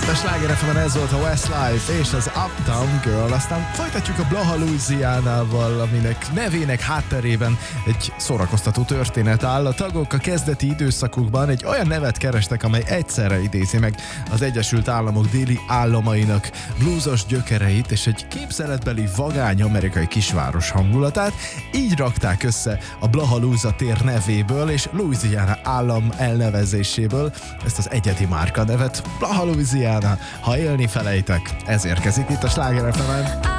A Sláger FM-en ez volt a Westlife és az Uptown Girl, aztán folytatjuk a Blaha Louisianával, aminek nevének hátterében egy szórakoztató történet áll. A tagok a kezdeti időszakukban egy olyan nevet kerestek, amely egyszerre idézi meg az Egyesült Államok déli államainak bluesos gyökereit és egy képzeletbeli vagány amerikai kisváros hangulatát. Így rakták össze a Blaha Louisa tér nevéből és Louisiana állam elnevezéséből ezt az egyedi márka nevet, Blaha Louisiana. Ha élni felejtek, ez érkezik itt a Sláger FM-en.